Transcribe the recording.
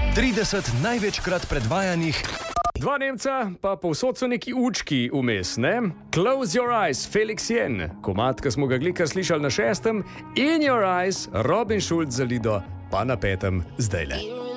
30 največkrat predvajanih. Dva Nemca, pa povsod so neki učki vmes, ne? Close Your Eyes, Felix Jen, komad, ki smo ga glika slišali na 6. In Your Eyes, Robin Schulz za Lido, pa na 5. zdajle.